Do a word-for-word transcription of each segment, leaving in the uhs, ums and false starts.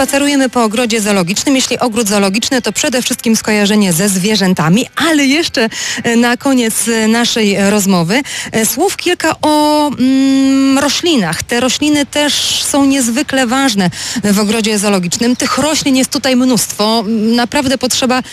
spacerujemy po ogrodzie zoologicznym. Jeśli ogród zoologiczny, to przede wszystkim skojarzenie ze zwierzętami, ale jeszcze na koniec naszej rozmowy słów kilka o mm, roślinach. Te rośliny też są niezwykle ważne w ogrodzie zoologicznym. Tych roślin jest tutaj mnóstwo. Naprawdę potrzeba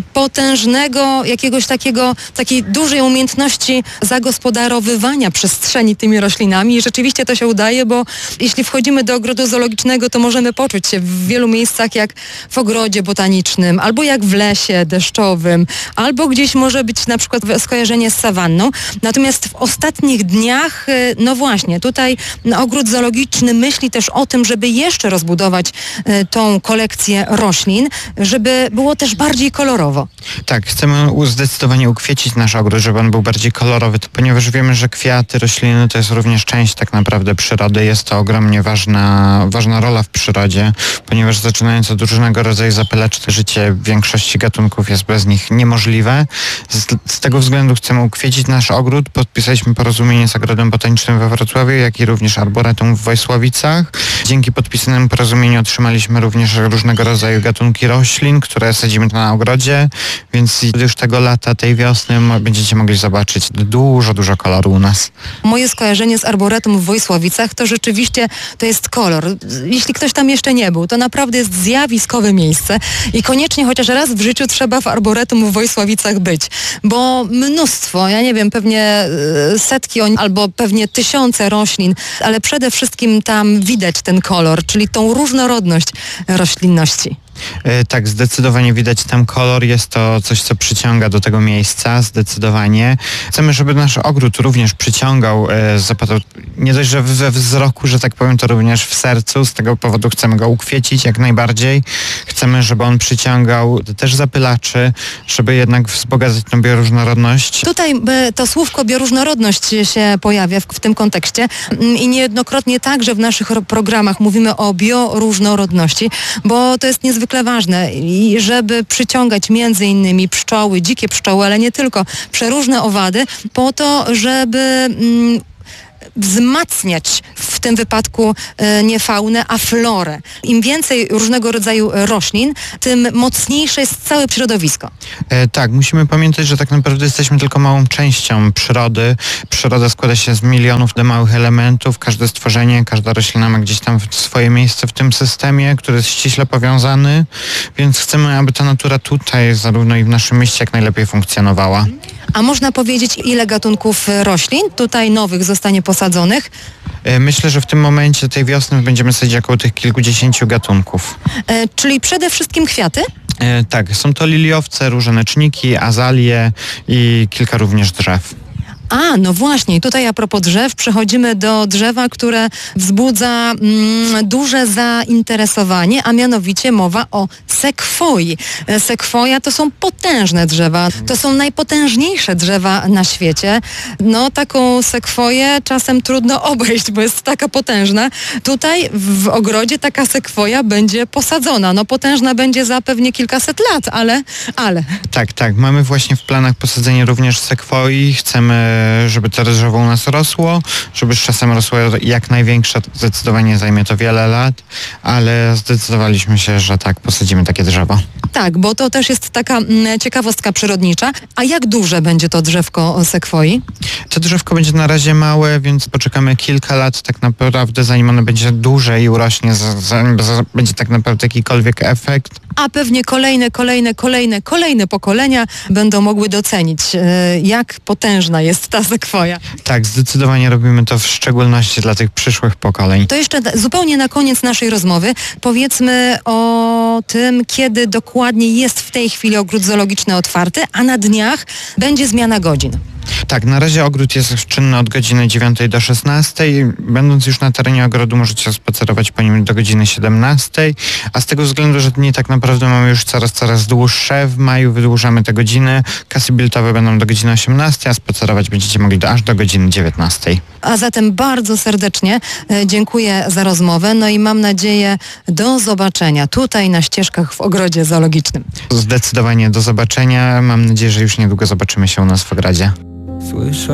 potężnego, jakiegoś takiego, takiej dużej umiejętności zagospodarowywania przestrzeni tymi roślinami i rzeczywiście to się udaje, bo jeśli wchodzimy do ogrodu zoologicznego, to możemy poczuć się w wielu miejscach jak w ogrodzie botanicznym, albo jak w lesie deszczowym, albo gdzieś może być na przykład skojarzenie z sawanną. Natomiast w ostatnich dniach, no właśnie, tutaj ogród zoologiczny myśli też o tym, żeby jeszcze rozbudować tą kolekcję roślin, żeby było też bardziej kolorowo. Tak, chcemy zdecydowanie ukwiecić nasz ogród, żeby on był bardziej kolorowy, ponieważ wiemy, że kwiaty, rośliny to jest również część tak naprawdę przyrody. Jest to ogromnie ważna, ważna rola w przyrodzie, ponieważ zaczynając od różnego rodzaju zapylaczy, życie większości gatunków jest bez nich niemożliwe. Z, z tego względu chcemy ukwiecić nasz ogród. Podpisaliśmy porozumienie z Ogrodem Botanicznym we Wrocławiu, jak i również Arboretum w Wojsławicach. Dzięki podpisanemu porozumieniu otrzymaliśmy również różnego rodzaju gatunki roślin, które sadzimy na ogrodzie, więc już tego lata, tej wiosny będziecie mogli zobaczyć dużo, dużo koloru u nas. Moje skojarzenie z Arboretum w Wojsławicach to rzeczywiście to jest kolor. Jeśli ktoś tam jeszcze nie był, to naprawdę jest zjawiskowe miejsce i koniecznie chociaż raz w życiu trzeba w Arboretum w Wojsławicach być, bo mnóstwo, ja nie wiem, pewnie setki albo pewnie tysiące roślin, ale przede wszystkim tam widać ten kolor, czyli tą różnorodność roślinności. Tak, zdecydowanie widać tam kolor, jest to coś, co przyciąga do tego miejsca, zdecydowanie. Chcemy, żeby nasz ogród również przyciągał, e, zapadał nie dość, że we wzroku, że tak powiem, to również w sercu, z tego powodu chcemy go ukwiecić jak najbardziej. Chcemy, żeby on przyciągał też zapylaczy, żeby jednak wzbogacać tę bioróżnorodność. Tutaj to słówko bioróżnorodność się pojawia w, w tym kontekście i niejednokrotnie także w naszych programach mówimy o bioróżnorodności, bo to jest niezwykle ważne i żeby przyciągać między innymi pszczoły, dzikie pszczoły, ale nie tylko, przeróżne owady, po to, żeby mm, wzmacniać w tym wypadku e, nie faunę, a florę. Im więcej różnego rodzaju roślin, tym mocniejsze jest całe środowisko. E, tak, musimy pamiętać, że tak naprawdę jesteśmy tylko małą częścią przyrody. Przyroda składa się z milionów małych elementów. Każde stworzenie, każda roślina ma gdzieś tam swoje miejsce w tym systemie, który jest ściśle powiązany, więc chcemy, aby ta natura tutaj, zarówno i w naszym mieście, jak najlepiej funkcjonowała. A można powiedzieć, ile gatunków roślin tutaj nowych zostanie posadzonych? Myślę, że w tym momencie tej wiosny będziemy sadzić około tych kilkudziesięciu gatunków. E, czyli przede wszystkim kwiaty? E, tak, są to liliowce, różaneczniki, azalie i kilka również drzew. A, no właśnie, tutaj a propos drzew, przechodzimy do drzewa, które wzbudza mm, duże zainteresowanie, a mianowicie mowa o sekwoi. Sekwoja to są potężne drzewa, to są najpotężniejsze drzewa na świecie. No taką sekwoję czasem trudno obejść, bo jest taka potężna. Tutaj w ogrodzie taka sekwoja będzie posadzona. No potężna będzie za pewnie kilkaset lat, ale, ale. Tak, tak, mamy właśnie w planach posadzenie również sekwoi. Chcemy, żeby to drzewo u nas rosło, żeby z czasem rosło jak największe. Zdecydowanie zajmie to wiele lat, ale zdecydowaliśmy się, że tak, posadzimy takie drzewo. Tak, bo to też jest taka mm, ciekawostka przyrodnicza. A jak duże będzie to drzewko sekwoi? To drzewko będzie na razie małe, więc poczekamy kilka lat tak naprawdę, zanim ono będzie duże i urośnie, zanim będzie tak naprawdę jakikolwiek efekt. A pewnie kolejne, kolejne, kolejne, kolejne pokolenia będą mogły docenić, jak potężna jest ta sekwoja. Tak, zdecydowanie robimy to w szczególności dla tych przyszłych pokoleń. To jeszcze zupełnie na koniec naszej rozmowy powiedzmy o tym, kiedy dokładnie jest w tej chwili ogród zoologiczny otwarty, a na dniach będzie zmiana godzin. Tak, na razie ogród jest czynny od godziny dziewiątej do szesnastej. Będąc już na terenie ogrodu, możecie spacerować po nim do godziny siedemnastej, a z tego względu, że dni tak naprawdę mamy już coraz, coraz dłuższe, w maju wydłużamy te godziny. Kasy biletowe będą do godziny osiemnastej, a spacerować będziecie mogli do, aż do godziny dziewiętnastej. A zatem bardzo serdecznie e, dziękuję za rozmowę, no i mam nadzieję do zobaczenia tutaj na ścieżkach w ogrodzie zoologicznym. Zdecydowanie do zobaczenia. Mam nadzieję, że już niedługo zobaczymy się u nas w ogrodzie. Słyszę